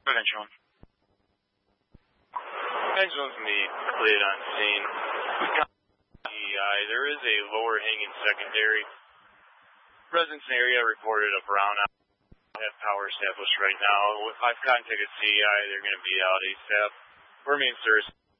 Eventually. 9-1 from the lead on scene. DEI, there is a lower hanging secondary. Residence area reported a brownout. Have power established right now. If I've contacted CEI, they're going to be out ASAP. Remain service.